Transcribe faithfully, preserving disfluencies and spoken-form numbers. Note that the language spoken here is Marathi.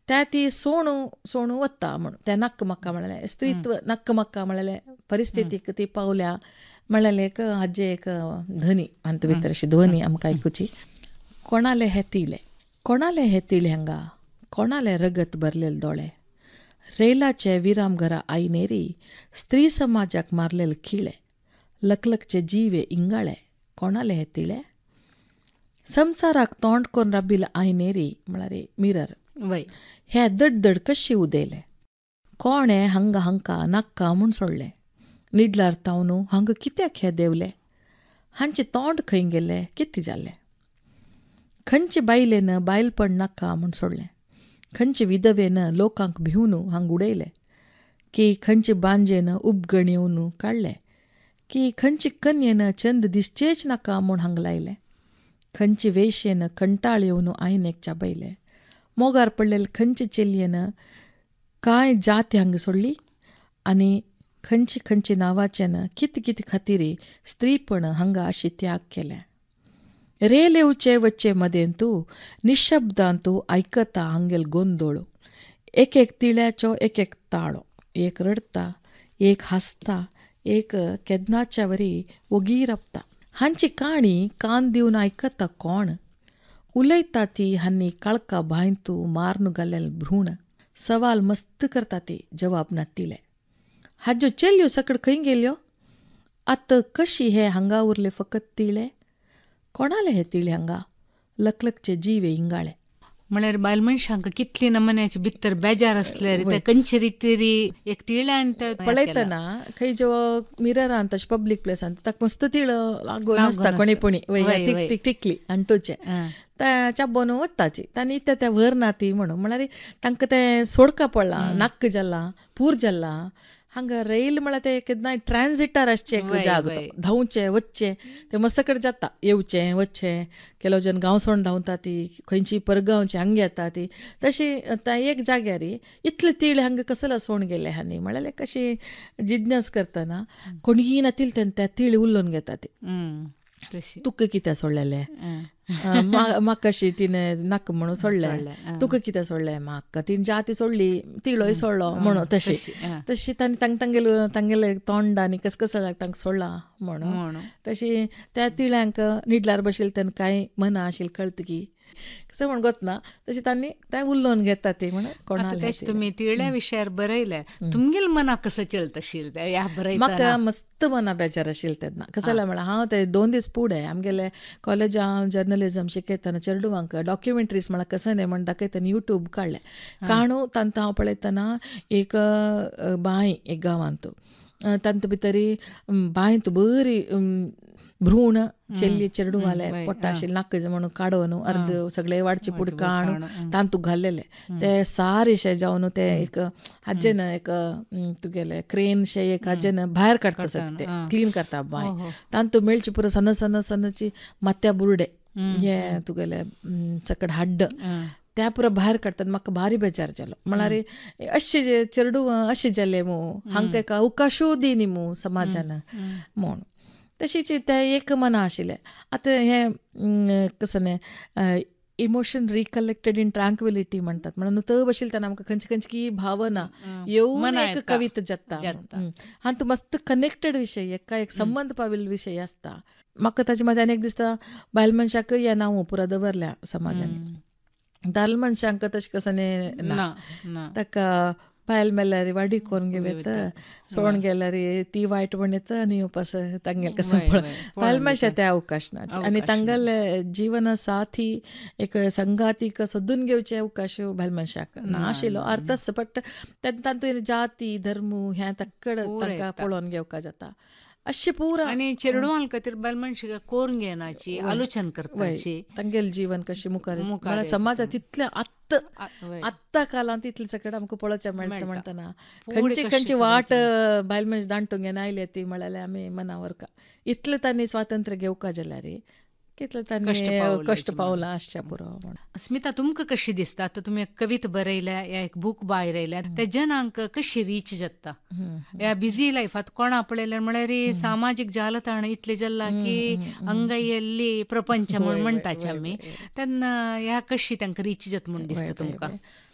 त्या ती सोणू सोणू वत्ता म्हणून त्या नक्क मक्का म्हळ्याले स्त्रीत्व नक्क मक्का म्हळ्याले परिस्थितीक ती पावल्या म्हळ्याले एक अज्जे एक ध्वनी अंत भितर अशी ध्वनी आमकां आयकुची. कोणाले हे तिळे कोणाले हे तिळे हंगा कोणाले रगत भरलेले दोळे रेलाचे विराम घरा आईनेरी स्त्री समाजाक मारलेले खिळे लकलकचे जीवे इंगाळे कोणाले हे तिळे संसाराक तोंड कोन रब्बिल आईनेरी म्हळ्यार मिरर वय हे दड दड कशी उदेले कोणे हंग हंका नक्का म्हूण सोडले निडलार तावनू हंग कित्याक हे देवले हांचे तोंड खंय गेले कितें जालें खंयचे बायलेन बायलपण नाका म्हूण सोडलें खंयचे विधवेन लोकांक भिवून हांग उडयले की खंयचे बांजेन उपगण येवन काडले की खंयचे कन्येन चंद दिसचेच नाका म्हूण हांग लायले खंयचे वेशेन कंटाळ येवन आयनेक चाबयले मोगार पडलेले खंयचे चेलयेन कांय जात हांग सोडली आनी खंयचे खंयचे नांवाचेन कितें कितें खातीर स्त्रीपण हांगा अशी त्याग केले रेल येवचे वच्चे मदेंतू निशब्दांतू आयकता हांगेल गोंदोळ एक एक तिळ्याचो एक एक ताळो एक रडता एक हांसता एक केदनाच्या वरी ओगी रपता हांची काणी कान दिवन आयकता कोण उलयता ती हांनी काळका भांयतू मारून घालेल भ्रूण सवाल मस्त करता ती जवाब नातिले हाज्यो चेल्यो सकड खंय गेल्यो आत कशी हे हांगा उरले फकत तिळे कोणाले हे तिळे हांगा लकलकचे जीवे इंगाळे म्हळ्यार बायल मनशांक कितली नमन्याचे भितर बेजार असल्यार ते खंयचे रितीरी एक तिळ्यान पळयतना खंय जो मिररान तशें पब्लीक प्लेसान ताका मस्त तिळ लागून आसता कोणेपणी टिकली अंटूचे त्या बोनू वताची तांणी ते त्या व्हर ना ती म्हणून म्हळ्यार तांकां तें सोडका पडलां नाक्क जालां पूर जालां हांगा रैल म्हळ्यार ते केन्ना ट्रान्झिटार आसचे एक जाग धांवचे वच्चे ते मस्त कडेन जाता येवचें वच्चें केलो जन गांव सोडून धांवता ती खंयची परगांवची हांगा येता ती तशी एक जाग्यार इतले तीळ हांगा कसला सोण गेले हांनी म्हळ्यार कशी जिज्ञास करतना कोणीय नातिल तेन्ना त्या तीळ उलोवन घेता ती तुका कितें सोडलेलें म्हाका कशी तिणें नाका म्हणून सोडलें तुका कितें सोडलें म्हाका तिणें जाती सोडली तिळोय सोडलो म्हणून तशी तशी तांणी तांकां तांगेले तांगेले तोंडांनी कस कसा तांकां सोडलां म्हणून तशी त्या तिळ्यांक निडलार बशिल्ले तेन्ना कांय मना आशिल्ली कळतकी कसं म्हण गोतना तशी तांणी तें उलोवन घेता ती म्हणून कोणाले तुमी तिळ्या विशयार बरयले तुमगेल मना कसं चलत आशिल्लें ह्या बरयतना म्हाका मस्त मना बेजार आशिल्लें तेन्ना कसं जालें म्हळ्यार हांव ते दोन दीस फुडें आमगेले कॉलेजा हांव जर्नलिजम शिकयतना चेडवांक डॉक्युमेंट्रीज म्हळ्यार कसं न्ही म्हण दाखयतना युट्यूब काडलें काणू तांकां हांव पळयतना एक बांय एक गांवांत तांत भितरी बांयत बरी भ्रूण चेल्ली चेडू घाले पोट्टा आशिल्ले नाका म्हणून काडून अर्द सगळे वाडचे पुड काण तांतूक घाल्लेले ते सारेशे जावन ते एक हाजेन एक तुगेले क्रेन शे एक हाजेन भायर काडटा ते क्लीन करता बाय तांतू मेळची पुरो सन्न सन्न सन्नची मात्या बुरडे हे तुगेले सकड हाड्ड त्या पुरो भायर काडटात म्हाका भारी बेजार जालो म्हळ्यार अशे चेडू अशें जाले मू हांकां एका अवकाशू दी न्ही मू समाजान म्हूण तशीच ते एक मना आशिल्लें आतां हें कसं न्ही इमोशन रिकलेक्टेड इन ट्रँक्विलिटी म्हणटात म्हणून तो बशिल्ले तेन्ना आमकां खंयची खंयची की भावना येवन एक कविता जाता आनी तो मस्त कनेक्टेड विशय एका एक संबंध पाविल्लो विशय आसता म्हाका ताचे मदें आनी एक दिसता बायल मनशाक हें नांव पुरो दवरल्या समाजान दादले मनशांक तशें कसं न्ही ना ताका बायल मेल्यार वाडी करून घेवेत सोडून गेल्यार ती वायट म्हणत आनी उपास तांगेल कसं बायल मनशा ते अवकाश ना आनी तांगेले जीवन साथी एक संगातीक सोदून घेवचे अवकाश बायल मनशाक ना आशिल्लो अर्थस बट तातूंत जाती धर्म हें तक्कड तांकां पळोवन घेवका जाता अशें पुरा आनी चेडवां खातीर बायल मनशाक कोरून घेवनाची आलोचन करपाची तांगेल जीवन कशें मुखार मुखार समाजात तितलें आत्त आत्ता कालांत तितलें सकट आमकां पळोवचें मेळटा म्हणटना खंयची खंयची वाट बायल मनीस दांटूंक घेवन आयले ती म्हळ्यार आमी मनावर का इतलें तांणी स्वातंत्र्य घेवका जाल्यार कितलें तांणी कश्ट पावलां आसचें पुरो म्हण. स्मिता तुमकां कशी दिसता आतां तुमी एक कविता बरयल्या या एक बूक भायर येयल्या ते जनांक कशी रीच जाता ह्या बिझी लायफांत कोणा पळयल्यार म्हळ्यार सामाजीक जालताण इतले जाल्ला की अंगयल्ली प्रपंच म्हण म्हणटाचे आमी तेन्ना ह्या कशी तांकां रीच जाता म्हूण दिसता तुमकां?